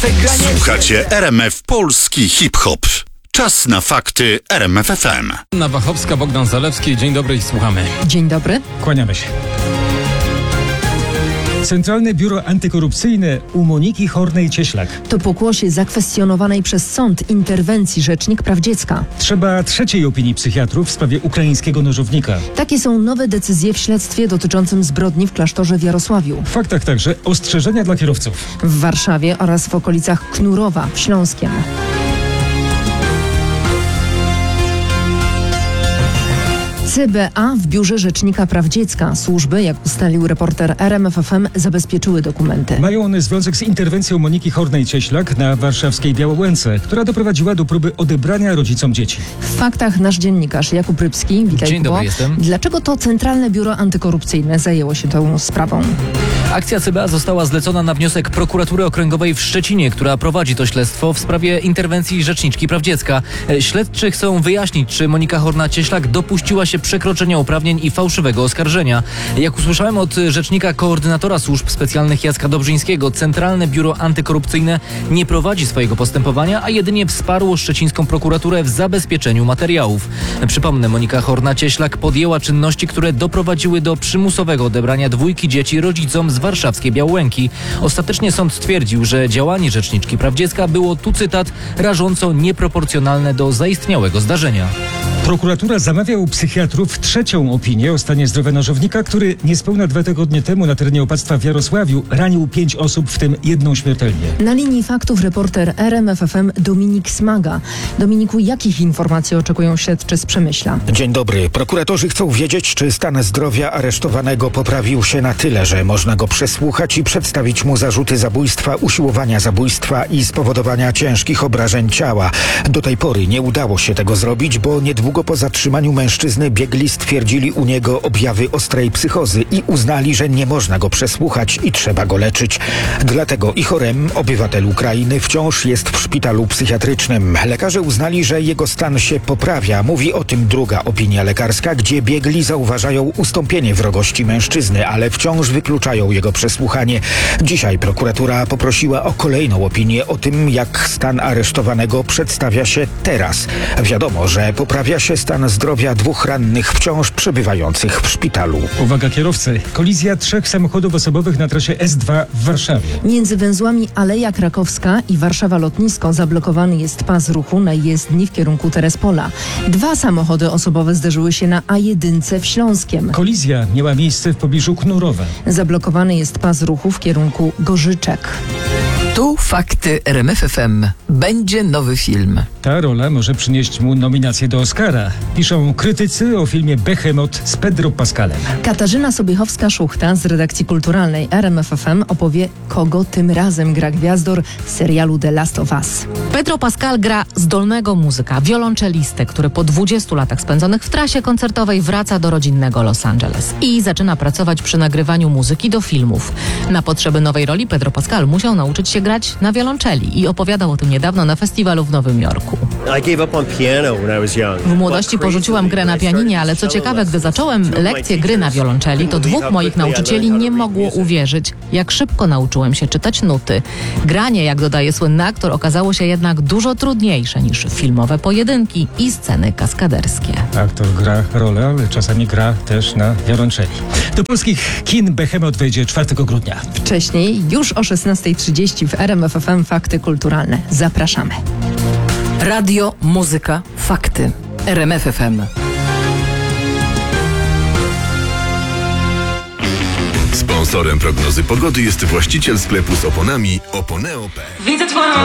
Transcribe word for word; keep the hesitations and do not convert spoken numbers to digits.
Słuchacie R M F Polski Hip-Hop. Czas na fakty R M F F M. Anna Wachowska, Bogdan Zalewski. Dzień dobry i słuchamy. Dzień dobry. Kłaniamy się. Centralne Biuro Antykorupcyjne u Moniki Hornej-Cieślak. To pokłosie zakwestionowanej przez sąd interwencji Rzecznik Praw Dziecka. Trzeba trzeciej opinii psychiatrów w sprawie ukraińskiego nożownika. Takie są nowe decyzje w śledztwie dotyczącym zbrodni w klasztorze w Jarosławiu. W faktach także ostrzeżenia dla kierowców. W Warszawie oraz w okolicach Knurowa w Śląskiem. C B A w Biurze Rzecznika Praw Dziecka. Służby, jak ustalił reporter R M F F M, zabezpieczyły dokumenty. Mają one związek z interwencją Moniki Hornej-Cieślak na warszawskiej Białołęce, która doprowadziła do próby odebrania rodzicom dzieci. W faktach nasz dziennikarz Jakub Rybski. Witaj, Dzień dobry, Kubo. jestem. Dlaczego to Centralne Biuro Antykorupcyjne zajęło się tą sprawą? Akcja C B A została zlecona na wniosek Prokuratury Okręgowej w Szczecinie, która prowadzi to śledztwo w sprawie interwencji Rzeczniczki Praw Dziecka. Śledczy chcą wyjaśnić, czy Monika Horna-Cieślak dopuściła się przekroczenia uprawnień i fałszywego oskarżenia. Jak usłyszałem od rzecznika koordynatora służb specjalnych Jacka Dobrzyńskiego, Centralne Biuro Antykorupcyjne nie prowadzi swojego postępowania, a jedynie wsparło szczecińską prokuraturę w zabezpieczeniu materiałów. Przypomnę, Monika Horna-Cieślak podjęła czynności, które doprowadziły do przymusowego odebrania dwójki dzieci rodzicom z warszawskiej Białołęki. Ostatecznie sąd stwierdził, że działanie Rzeczniczki Praw Dziecka było, tu cytat, rażąco nieproporcjonalne do zaistniałego zdarzenia. Prokuratura zamawia u psychiatrów trzecią opinię o stanie zdrowia nożownika, który niespełna dwa tygodnie temu na terenie opactwa w Jarosławiu ranił pięć osób, w tym jedną śmiertelnie. Na linii faktów reporter R M F F M Dominik Smaga. Dominiku, jakich informacji oczekują śledczy z Przemyśla? Dzień dobry. Prokuratorzy chcą wiedzieć, czy stan zdrowia aresztowanego poprawił się na tyle, że można go przesłuchać i przedstawić mu zarzuty zabójstwa, usiłowania zabójstwa i spowodowania ciężkich obrażeń ciała. Do tej pory nie udało się tego zrobić, bo niedługo po zatrzymaniu mężczyzny biegli stwierdzili u niego objawy ostrej psychozy i uznali, że nie można go przesłuchać i trzeba go leczyć. Dlatego Ichorem, obywatel Ukrainy, wciąż jest w szpitalu psychiatrycznym. Lekarze uznali, że jego stan się poprawia. Mówi o tym druga opinia lekarska, gdzie biegli zauważają ustąpienie wrogości mężczyzny, ale wciąż wykluczają jego przesłuchanie. Dzisiaj prokuratura poprosiła o kolejną opinię o tym, jak stan aresztowanego przedstawia się teraz. Wiadomo, że poprawia się stan zdrowia dwóch rannych wciąż przebywających w szpitalu. Uwaga kierowcy, kolizja trzech samochodów osobowych na trasie S dwa w Warszawie. Między węzłami Aleja Krakowska i Warszawa Lotnisko zablokowany jest pas ruchu na jezdni w kierunku Terespola. Dwa samochody osobowe zderzyły się na A jeden w Śląskiem. Kolizja miała miejsce w pobliżu Knurowa. Zablokowany jest pas ruchu w kierunku Gorzyczek. Tu fakty R M F F M. Będzie nowy film. Ta rola może przynieść mu nominację do Oscara. Piszą krytycy o filmie Behemoth z Pedro Pascalem. Katarzyna Sobiechowska-Szuchta z redakcji kulturalnej R M F F M opowie, kogo tym razem gra gwiazdor serialu The Last of Us. Pedro Pascal gra zdolnego muzyka, wiolonczelistę, który po dwudziestu latach spędzonych w trasie koncertowej wraca do rodzinnego Los Angeles i zaczyna pracować przy nagrywaniu muzyki do filmów. Na potrzeby nowej roli Pedro Pascal musiał nauczyć się grać na wiolonczeli i opowiadał o tym niedawno na festiwalu w Nowym Jorku. W młodości porzuciłam grę na pianinie, ale co ciekawe, gdy zacząłem lekcję gry na wiolonczeli, to dwóch moich nauczycieli nie mogło uwierzyć, jak szybko nauczyłem się czytać nuty. Granie, jak dodaje słynny aktor, okazało się jednak dużo trudniejsze niż filmowe pojedynki i sceny kaskaderskie. Aktor gra rolę, ale czasami gra też na wiolonczeli. Do polskich kin Behemoth wejdzie czwartego grudnia. Wcześniej, już o szesnastej trzydzieści w R M F F M Fakty Kulturalne. Zapraszamy. Radio, muzyka, fakty. R M F F M. Sponsorem prognozy pogody jest właściciel sklepu z oponami Oponeo kropka pe el.